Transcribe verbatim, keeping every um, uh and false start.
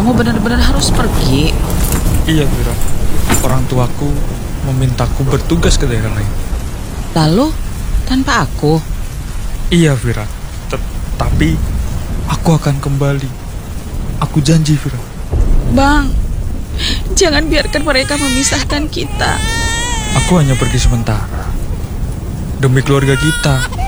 kamu benar-benar harus pergi? Iya, Vira. Orang tuaku memintaku bertugas ke daerah lain. Lalu, tanpa aku? Iya, Vira. Tapi aku akan kembali. Aku janji, Vira. Bang, jangan biarkan mereka memisahkan kita. Aku hanya pergi sementara. Demi keluarga kita.